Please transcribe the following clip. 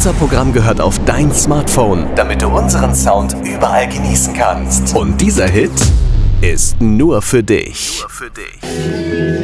Unser Programm gehört auf dein Smartphone, damit du unseren Sound überall genießen kannst. Und dieser Hit ist nur für dich.